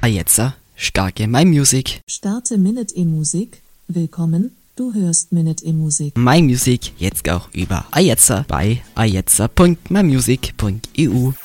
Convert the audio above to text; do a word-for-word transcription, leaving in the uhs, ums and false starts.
Ajetzer, starke My Music. Starte Minute E-Musik. Willkommen, du hörst Minute E-Musik. My Music jetzt auch über Ajetzer bei ajetzer punkt my music punkt e u.